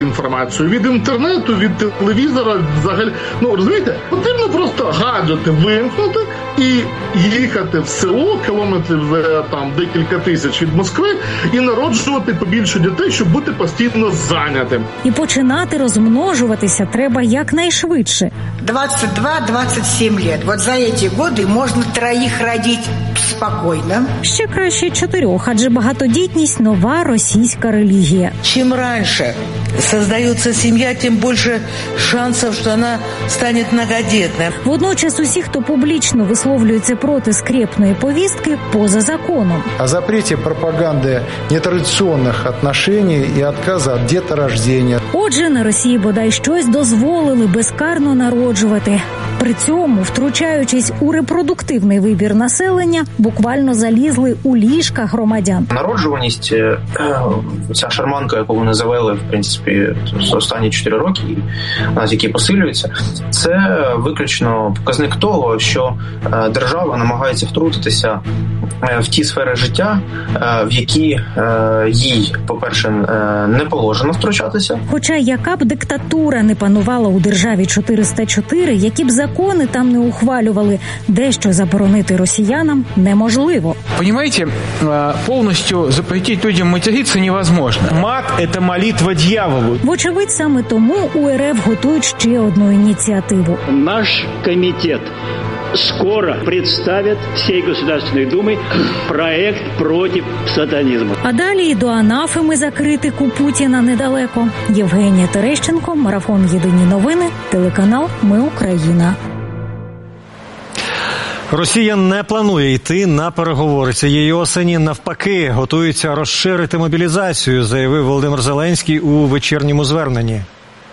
інформацію від інтернету, від телевізора, взагалі. Розумієте, потрібно просто гаджети вимкнути і їхати в село, кілометрів там декілька тисяч від Москви, і народжувати побільше дітей, щоб бути постійно зайнятим. І починати розмножуватися треба якнайшвидше. 22-27 лет. Вот за эти годы можно 3 родить спокойно. Ще краще 4, адже багатодітність – нова російська релігія. Чем раньше создается семья, тем больше шансов, что она станет многодетной. Водночас усі, хто публічно висловлюється проти скрєпної повістки, поза законом. О запрете пропаганды нетрадиционных отношений и отказа от деторождения. Отже, на Росії бодай щось дозволили безкарно народжувати. При цьому, втручаючись у репродуктивний вибір населення, буквально залізли у ліжка громадян. Народжуваність, ця шарманка, яку вони завели, в принципі, з останні 4 роки, вона тільки посилюється, це виключно показник того, що держава намагається втрутитися в ті сфери життя, в які їй, по-перше, не положено втручатися. Хоча яка б диктатура не панувала у державі 404, які б закони там не ухвалювали, дещо заборонити росіянам неможливо. Понимаете, полностью запретить людям материться невозможно. Мат – это молитва дьяволу. Вочевидь, саме тому у РФ готують ще одну ініціативу. Наш комитет скоро представит всей Государственной Думы проект против сатанизма. А далі і до анафеми за критику Путіна недалеко. Євгенія Терещенко, Марафон Єдині новини, телеканал Ми Україна. Росія не планує йти на переговори цієї осені. Навпаки, готується розширити мобілізацію, заявив Володимир Зеленський у вечірньому зверненні.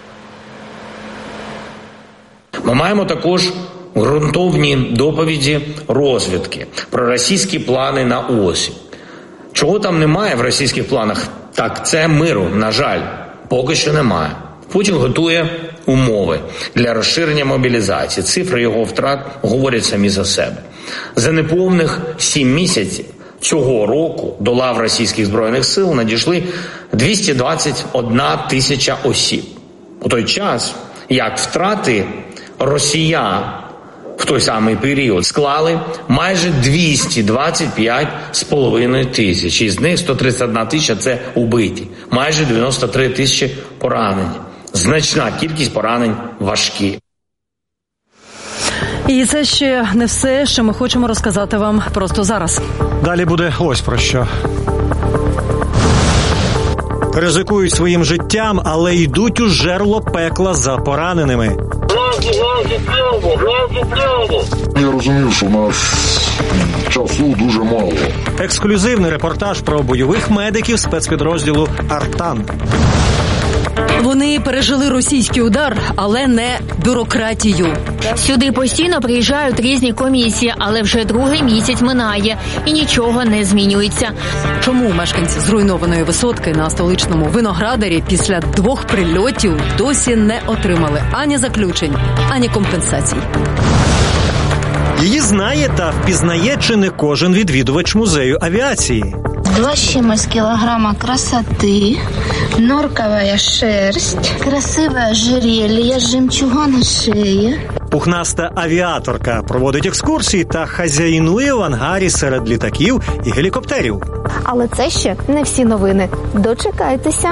Ми маємо також ґрунтовні доповіді розвідки про російські плани на осінь. Чого там немає в російських планах? Так, це миру, на жаль, поки що немає. Путін готує умови для розширення мобілізації. Цифри його втрат говорять самі за себе. За неповних 7 місяців цього року до лав російських Збройних сил надійшли 221 тисяча осіб. У той час, як втрати росіян в той самий період склали майже 225,5 тисяч. Із них 131 тисяча – це убиті. Майже 93 тисячі поранені. Значна кількість поранень важкі. І це ще не все, що ми хочемо розказати вам просто зараз. Далі буде ось про що. Ризикують своїм життям, але йдуть у жерло пекла за пораненими. Я розумію, що у нас часу дуже мало. Ексклюзивний репортаж про бойових медиків спецпідрозділу «Артан». Вони пережили російський удар, але не бюрократію. Сюди постійно приїжджають різні комісії, але вже 2-й місяць минає і нічого не змінюється. Чому мешканці зруйнованої висотки на столичному Виноградарі після 2 прильотів досі не отримали ані заключень, ані компенсацій? Її знає та впізнає чи не кожен відвідувач музею авіації. 2 с чем-то килограмма красоты, норковая шерсть, красивое ожерелье с жемчугом на шее. Пухнаста авіаторка проводить екскурсії та хазяїнує в ангарі серед літаків і гелікоптерів. Але це ще не всі новини. Дочекайтеся.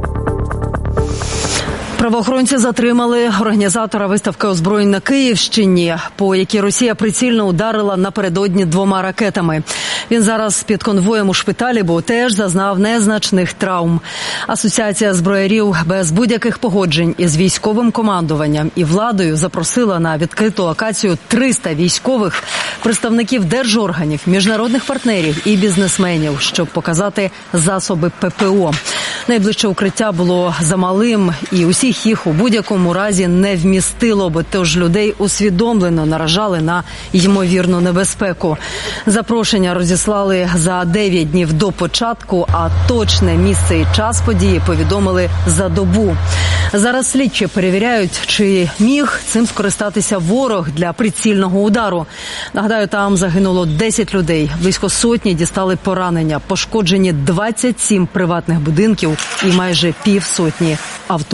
Правоохоронці затримали організатора виставки озброєнь на Київщині, по якій Росія прицільно ударила напередодні 2 ракетами. Він зараз під конвоєм у шпиталі, бо теж зазнав незначних травм. Асоціація зброярів без будь-яких погоджень із військовим командуванням і владою запросила на відкриту локацію 300 військових, представників держорганів, міжнародних партнерів і бізнесменів, щоб показати засоби ППО. Найближче укриття було замалим, і усіх їх у будь-якому разі не вмістило, бо тож людей усвідомлено наражали на ймовірну небезпеку. Запрошення розіслали за 9 днів до початку, а точне місце і час події повідомили за добу. Зараз слідчі перевіряють, чи міг цим скористатися ворог для прицільного удару. Нагадаю, там загинуло 10 людей, близько сотні дістали поранення, пошкоджені 27 приватних будинків і майже півсотні авто.